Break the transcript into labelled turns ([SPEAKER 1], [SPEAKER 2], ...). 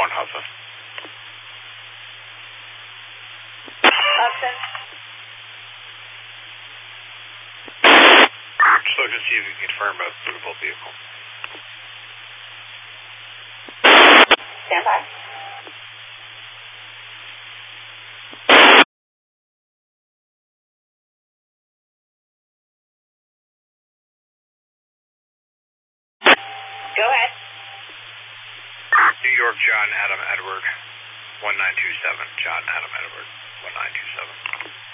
[SPEAKER 1] 1 Hudson.
[SPEAKER 2] Hudson.
[SPEAKER 1] Just look to see if you can confirm a bootable vehicle.
[SPEAKER 2] Stand by. Go ahead.
[SPEAKER 1] New York, John Adam Edward, 1927. John Adam Edward, 1927.